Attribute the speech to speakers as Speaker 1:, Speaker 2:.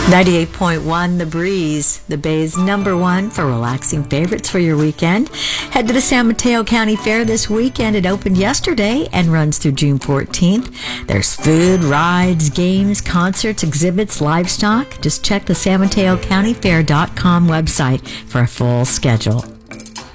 Speaker 1: 98.1 The Breeze, the Bay's #1 for relaxing favorites for your weekend. Head to the San Mateo County Fair this weekend. It opened yesterday and runs through June 14th. There's food, rides, games, concerts, exhibits, livestock. Just check the San Mateo County Fair.com website for a full schedule.